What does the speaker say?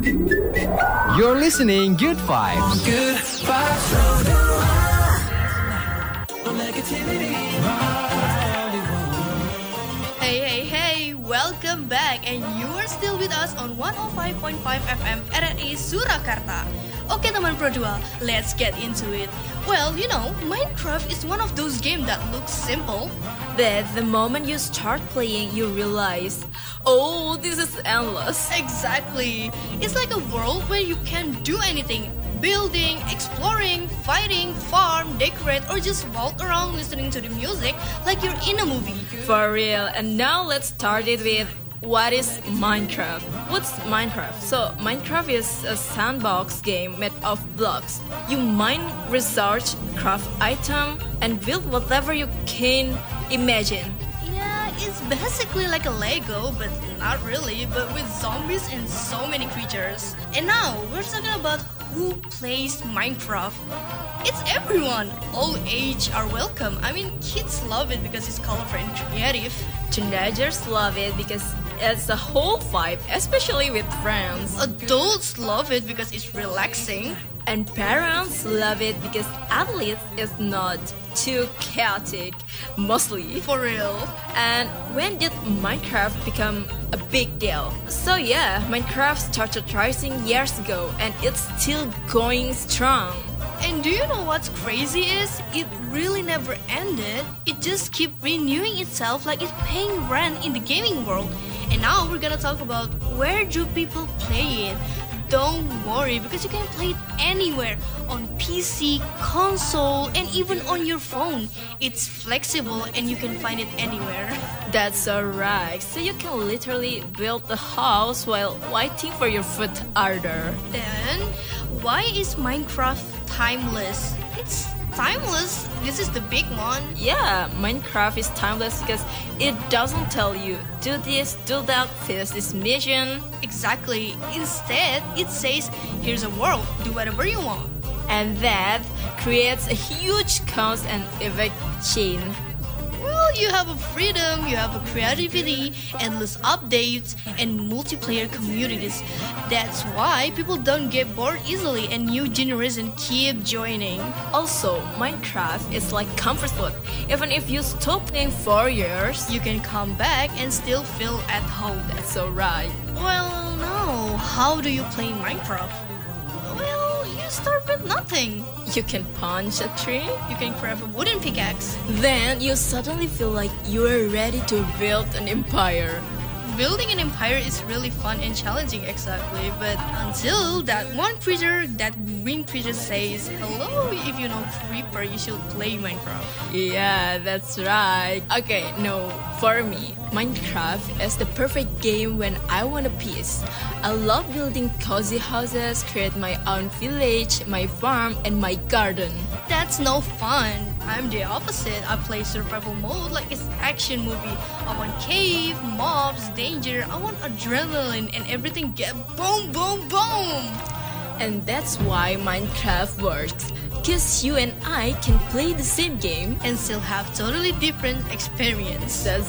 You're listening Good Vibes. Good vibes. No negativity. Hey, welcome back and you are still with us on 105.5 FM RRI Surakarta. Oke teman Pro 2, let's get into it. Well, Minecraft is one of those games that looks simple. But the moment you start playing, you realize, oh, this is endless. Exactly. It's like a world where you can do anything. Building, exploring, fighting, farm, decorate, or just walk around listening to the music like you're in a movie. For real. And now let's start it with what is Minecraft? What's Minecraft? So Minecraft is a sandbox game made of blocks. You mine, research, craft items, and build whatever you can imagine. Yeah, it's basically like a Lego, but not really, but with zombies and so many creatures. And now we're talking about who plays Minecraft. It's everyone. All age are welcome. I mean, kids love it because it's colorful and creative. Teenagers love it because it's a whole vibe, especially with friends. Adults love it because it's relaxing. And parents love it because at least it's not too chaotic, mostly. For real. And when did Minecraft become a big deal? So yeah, Minecraft started rising years ago and it's still going strong. And do you know what's crazy is? It really never ended. It just keeps renewing itself like it's paying rent in the gaming world. And now we're gonna talk about where do people play it. Don't worry because you can play it anywhere on PC, console, and even on your phone. It's flexible and you can find it anywhere. That's alright. So you can literally build a house while waiting for your food order. Then, why is Minecraft timeless? It's timeless. This is the big one. Yeah, Minecraft is timeless because it doesn't tell you do this, do that, finish this mission. Exactly. Instead, it says, here's a world, do whatever you want. And that creates a huge cause and effect chain. Well, you have a freedom, you have a creativity, endless updates, and multiplayer communities. That's why people don't get bored easily and new generation keep joining. Also, Minecraft is like comfort food. Even if you stop playing for years, You can come back and still feel at home. that's alright. Well, no. How do you play Minecraft? Well, you start with nothing. You can punch a tree, You can craft a wooden pickaxe. then you suddenly feel like you are ready to build an empire. Building an empire is really fun and challenging, exactly. But until that one creature, that green creature says, hello, if you know Creeper, you should play Minecraft. Yeah, that's right. Okay, no, for me, Minecraft is the perfect game when I want a peace. I love building cozy houses, create my own village, my farm, and my garden. That's no fun. I'm the opposite. I play survival mode like it's action movie. I want cave, mobs, danger. I want adrenaline and everything get boom, boom, boom. And that's why Minecraft works. Cause you and I can play the same game. And still have totally different experience. That's